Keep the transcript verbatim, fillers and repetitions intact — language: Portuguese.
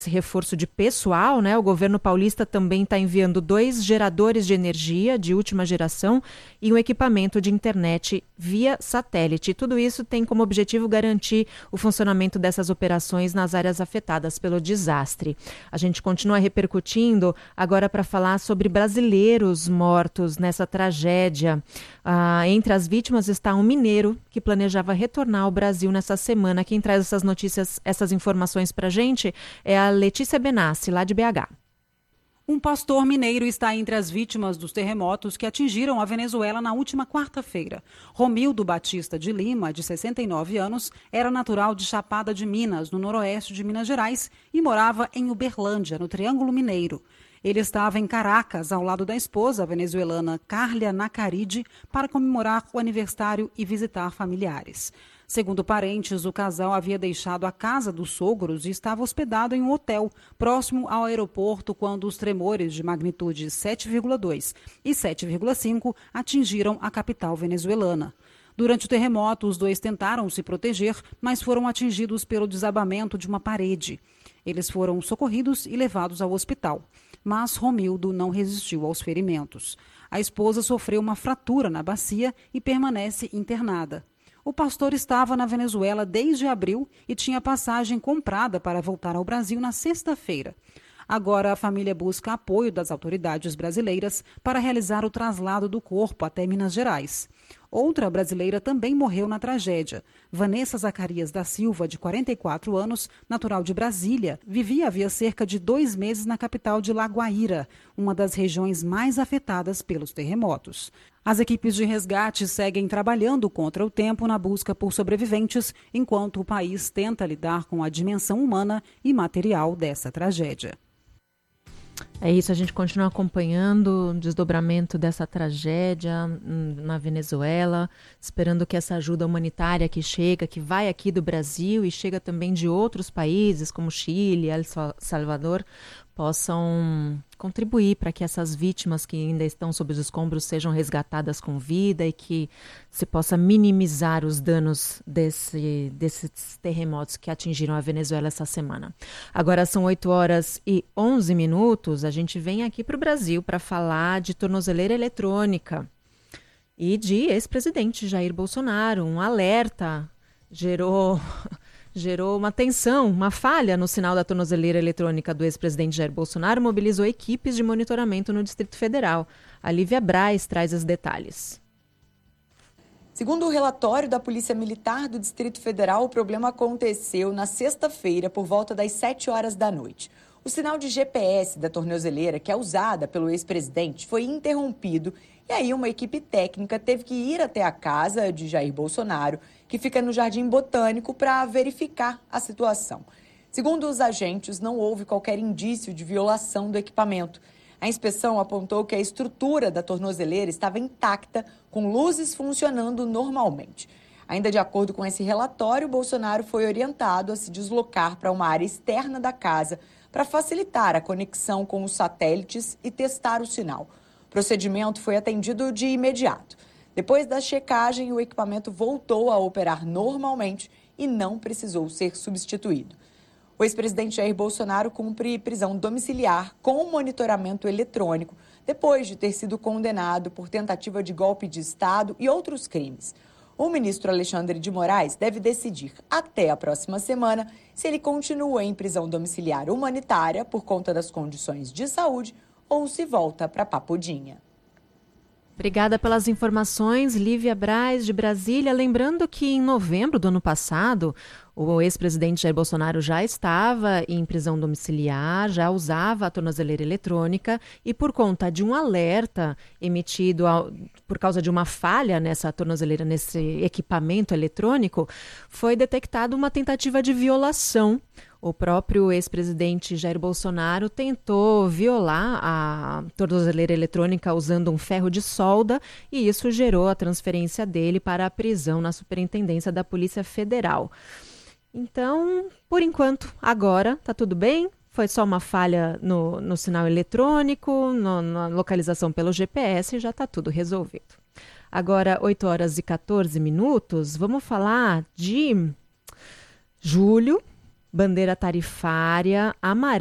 esse reforço de pessoal, né? O governo paulista também está enviando dois geradores de energia de última geração e um equipamento de internet via satélite. Tudo isso tem como objetivo garantir o funcionamento dessas operações nas áreas afetadas pelo desastre. A gente continua repercutindo agora para falar sobre brasileiros mortos nessa tragédia. Ah, entre as vítimas está um mineiro que planejava retornar ao Brasil nessa semana. Quem traz essas notícias, essas informações para a gente é a Letícia Benassi, lá de B H. Um pastor mineiro está entre as vítimas dos terremotos que atingiram a Venezuela na última quarta-feira. Romildo Batista de Lima, de sessenta e nove anos, era natural de Chapada de Minas, no noroeste de Minas Gerais, e morava em Uberlândia, no Triângulo Mineiro. Ele estava em Caracas, ao lado da esposa venezuelana Carlia Nacaride, para comemorar o aniversário e visitar familiares. Segundo parentes, o casal havia deixado a casa dos sogros e estava hospedado em um hotel próximo ao aeroporto quando os tremores de magnitude sete vírgula dois e sete vírgula cinco atingiram a capital venezuelana. Durante o terremoto, os dois tentaram se proteger, mas foram atingidos pelo desabamento de uma parede. Eles foram socorridos e levados ao hospital, mas Romildo não resistiu aos ferimentos. A esposa sofreu uma fratura na bacia e permanece internada. O pastor estava na Venezuela desde abril e tinha passagem comprada para voltar ao Brasil na sexta-feira. Agora, a família busca apoio das autoridades brasileiras para realizar o traslado do corpo até Minas Gerais. Outra brasileira também morreu na tragédia. Vanessa Zacarias da Silva, de quarenta e quatro anos, natural de Brasília, vivia havia cerca de dois meses na capital de Lagoaíra, uma das regiões mais afetadas pelos terremotos. As equipes de resgate seguem trabalhando contra o tempo na busca por sobreviventes, enquanto o país tenta lidar com a dimensão humana e material dessa tragédia. É isso, a gente continua acompanhando o desdobramento dessa tragédia na Venezuela, esperando que essa ajuda humanitária que chega, que vai aqui do Brasil e chega também de outros países, como Chile, El Salvador, possam contribuir para que essas vítimas que ainda estão sob os escombros sejam resgatadas com vida e que se possa minimizar os danos desse, desses terremotos que atingiram a Venezuela essa semana. Agora são oito horas e onze minutos, a gente vem aqui para o Brasil para falar de tornozeleira eletrônica e de ex-presidente Jair Bolsonaro. Um alerta gerou... Gerou uma tensão, uma falha no sinal da tornozeleira eletrônica do ex-presidente Jair Bolsonaro, mobilizou equipes de monitoramento no Distrito Federal. A Lívia Braz traz os detalhes. Segundo o relatório da Polícia Militar do Distrito Federal, o problema aconteceu na sexta-feira, por volta das sete horas da noite. O sinal de G P S da tornozeleira, que é usada pelo ex-presidente, foi interrompido e aí uma equipe técnica teve que ir até a casa de Jair Bolsonaro, que fica no Jardim Botânico, para verificar a situação. Segundo os agentes, não houve qualquer indício de violação do equipamento. A inspeção apontou que a estrutura da tornozeleira estava intacta, com luzes funcionando normalmente. Ainda de acordo com esse relatório, Bolsonaro foi orientado a se deslocar para uma área externa da casa para facilitar a conexão com os satélites e testar o sinal. O procedimento foi atendido de imediato. Depois da checagem, o equipamento voltou a operar normalmente e não precisou ser substituído. O ex-presidente Jair Bolsonaro cumpre prisão domiciliar com monitoramento eletrônico depois de ter sido condenado por tentativa de golpe de Estado e outros crimes. O ministro Alexandre de Moraes deve decidir até a próxima semana se ele continua em prisão domiciliar humanitária por conta das condições de saúde ou se volta para Papudinha. Obrigada pelas informações, Lívia Braz, de Brasília. Lembrando que em novembro do ano passado, o ex-presidente Jair Bolsonaro já estava em prisão domiciliar, já usava a tornozeleira eletrônica e por conta de um alerta emitido ao, por causa de uma falha nessa tornozeleira, nesse equipamento eletrônico, foi detectada uma tentativa de violação. O próprio ex-presidente Jair Bolsonaro tentou violar a tornozeleira eletrônica usando um ferro de solda e isso gerou a transferência dele para a prisão na Superintendência da Polícia Federal. Então, por enquanto, agora está tudo bem. Foi só uma falha no, no sinal eletrônico, no, na localização pelo G P S e já está tudo resolvido. Agora, oito horas e quatorze minutos, vamos falar de julho. bandeira tarifária amarela.